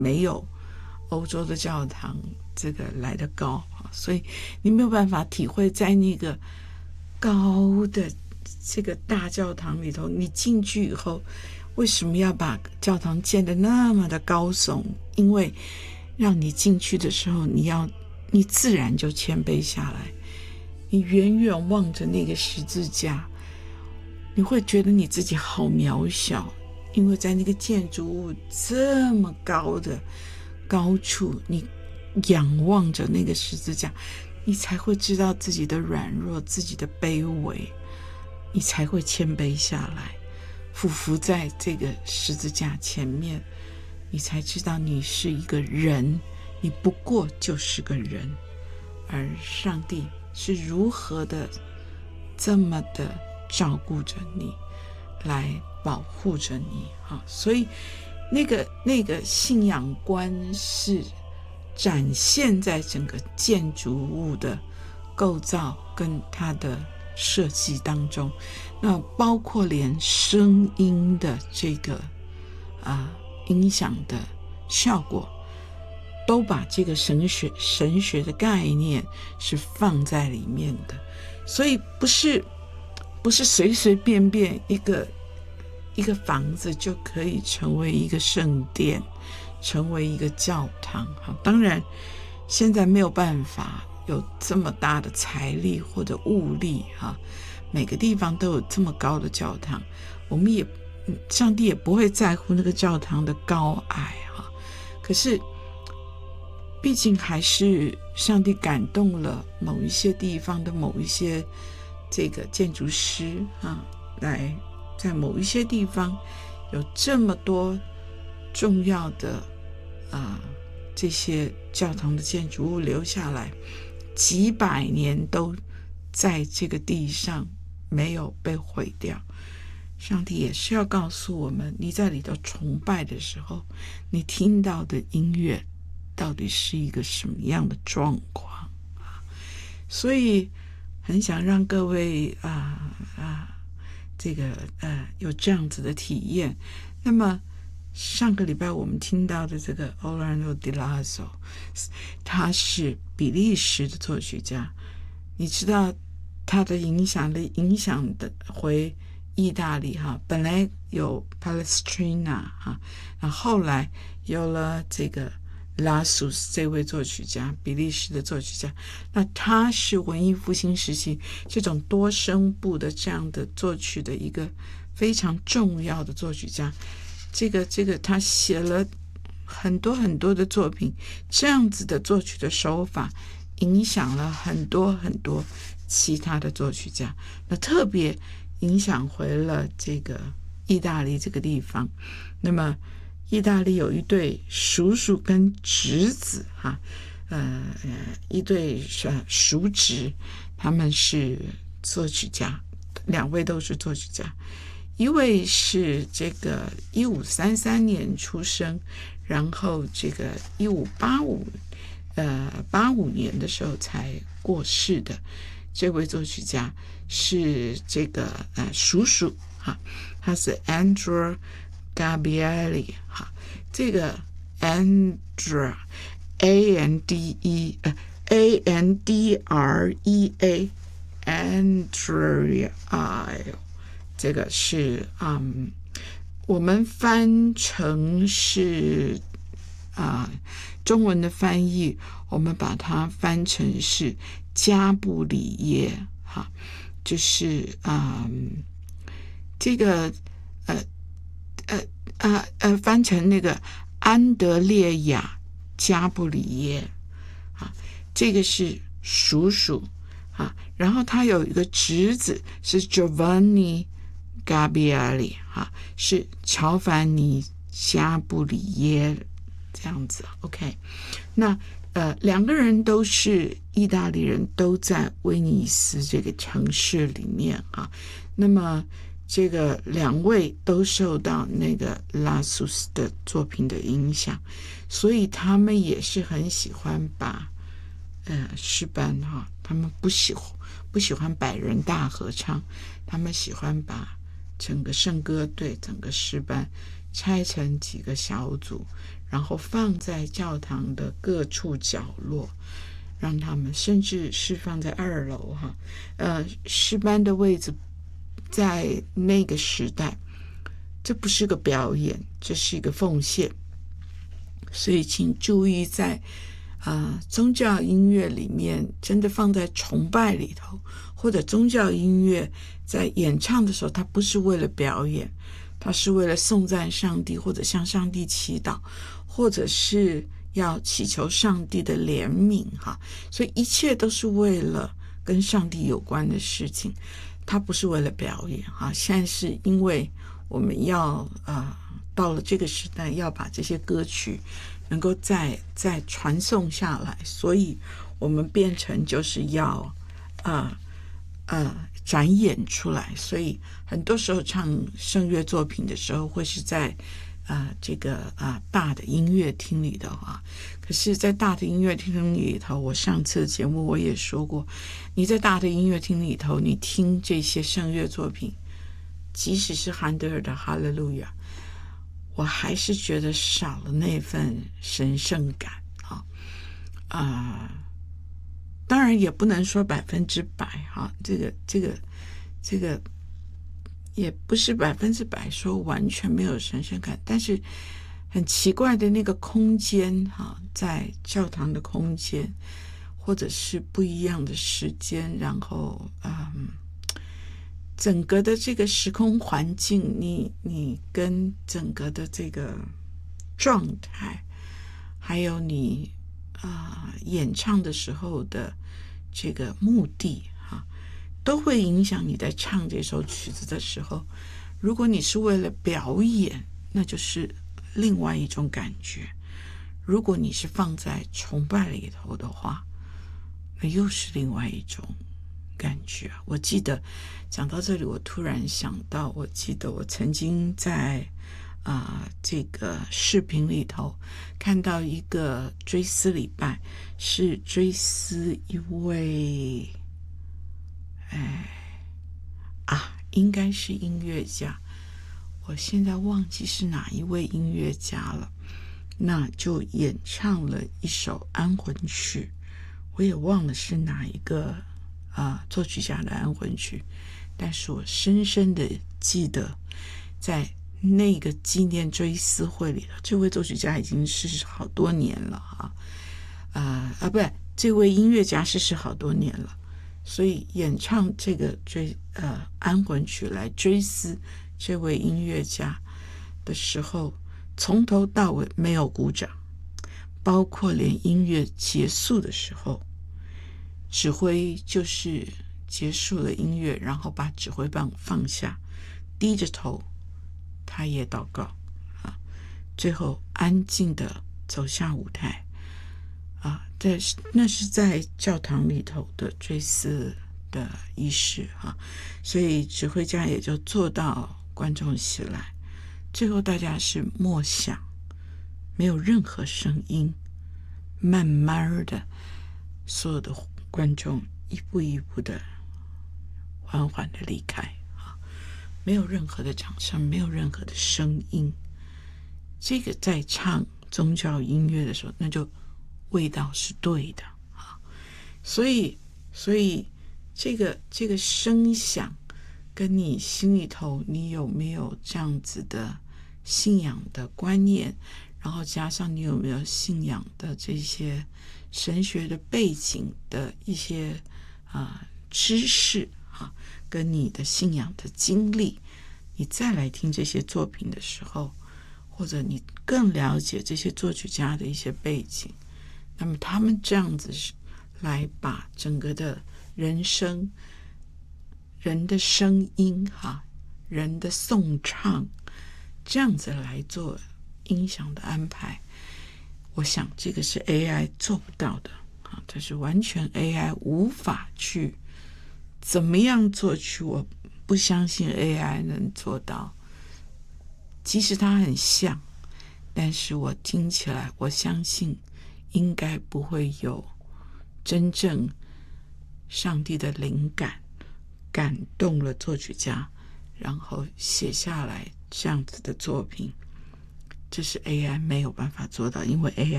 没有欧洲的教堂这个来得高，所以你没有办法体会在那个高的这个大教堂里头，你进去以后为什么要把教堂建得那么的高耸？因为让你进去的时候，你自然就谦卑下来，你远远望着那个十字架，你会觉得你自己好渺小，因为在那个建筑物这么高的高处，你仰望着那个十字架，你才会知道自己的软弱，自己的卑微，你才会谦卑下来，俯伏在这个十字架前面，你才知道你是一个人，你不过就是个人，而上帝是如何的这么的照顾着你，来保护着你。所以那个信仰观是展现在整个建筑物的构造跟它的设计当中，那包括连声音的这个音响的效果，都把这个神学的概念是放在里面的。所以不是随随便便一个房子就可以成为一个圣殿，成为一个教堂。当然现在没有办法有这么大的财力或者物力，每个地方都有这么高的教堂，上帝也不会在乎那个教堂的高矮。可是毕竟还是上帝感动了某一些地方的某一些这个建筑师来在某一些地方有这么多重要的这些教堂的建筑物留下来，几百年都在这个地上没有被毁掉。上帝也是要告诉我们，你在里头崇拜的时候，你听到的音乐到底是一个什么样的状况。所以很想让各位这个有这样子的体验。那么上个礼拜我们听到的这个 Orlando Di Lasso， 他是比利时的作曲家，你知道他的影响的回意大利本来有 Palestrina 然后后来有了这个拉苏斯这位作曲家，比利时的作曲家，那他是文艺复兴时期这种多声部的这样的作曲的一个非常重要的作曲家。这个他写了很多很多的作品，这样子的作曲的手法影响了很多很多其他的作曲家，那特别影响回了这个意大利这个地方。那么意大利有一对叔叔跟侄子一对叔侄，他们是作曲家，两位都是作曲家。一位是这个1533年出生，然后这个1585年的时候才过世的。这位作曲家是这个叔叔他是 Andrea Gabrieli 这个 Andrea Andrea Andrea 这个是我们翻成是中文的翻译，我们把它翻成是加布里耶就是这个翻成那个安德烈亚加布里耶这个是叔叔然后他有一个侄子是 Giovanni Gabrieli 是乔凡尼加布里耶这样子。 OK， 那两个人都是意大利人，都在威尼斯这个城市里面那么这个两位都受到那个拉苏斯的作品的影响，所以他们也是很喜欢把诗班他们不喜欢百人大合唱，他们喜欢把整个圣歌队整个诗班拆成几个小组， 然后放在教堂的各处角落，让他们甚至是放在2楼诗班的位置在那个时代，这不是个表演，这是一个奉献。所以请注意在宗教音乐里面真的放在崇拜里头，或者宗教音乐在演唱的时候，它不是为了表演，它是为了颂赞上帝，或者向上帝祈祷，或者是要祈求上帝的怜悯所以一切都是为了跟上帝有关的事情，它不是为了表演现在是因为我们要到了这个时代，要把这些歌曲能够再传颂下来，所以我们变成就是要展演出来。所以很多时候唱圣乐作品的时候，会是在这个大的音乐厅里头可是在大的音乐厅里头，我上次的节目我也说过，你在大的音乐厅里头，你听这些圣乐作品，即使是韩德尔的哈利路亚，我还是觉得少了那份神圣感当然也不能说100%这个也不是100%说完全没有神圣感，但是很奇怪的那个空间在教堂的空间，或者是不一样的时间，然后整个的这个时空环境，你跟整个的这个状态，还有你演唱的时候的这个目的都会影响你在唱这首曲子的时候。如果你是为了表演，那就是另外一种感觉；如果你是放在崇拜里头的话，那又是另外一种感觉。我记得讲到这里，我突然想到，我记得我曾经在这个视频里头看到一个追思礼拜，是追思一位应该是音乐家，我现在忘记是哪一位音乐家了，那就演唱了一首安魂曲，我也忘了是哪一个作曲家的安魂曲，但是我深深的记得在那个纪念追思会里头，这位作曲家已经逝世好多年了不对，这位音乐家逝世好多年了，所以演唱这个安魂曲来追思这位音乐家的时候，从头到尾没有鼓掌，包括连音乐结束的时候，指挥就是结束了音乐，然后把指挥棒放下，低着头，他也祷告最后安静的走下舞台那是在教堂里头的追思的仪式所以指挥家也就坐到观众席来，最后大家是默想，没有任何声音，慢慢的所有的观众一步一步的缓缓的离开没有任何的掌声，没有任何的声音。这个在唱宗教音乐的时候，那就味道是对的所以这个声响跟你心里头你有没有这样子的信仰的观念，然后加上你有没有信仰的这些神学的背景的一些知识跟你的信仰的经历，你再来听这些作品的时候，或者你更了解这些作曲家的一些背景，那么他们这样子来把整个的人生、人的声音人的颂唱这样子来做音响的安排，我想这个是 AI 做不到的这是完全 AI 无法去怎么样做去，我不相信 AI 能做到。即使它很像，但是我听起来我相信应该不会有真正上帝的灵感感动了作曲家，然后写下来这样子的作品。 这是 AI 没有办法做到，因为 AI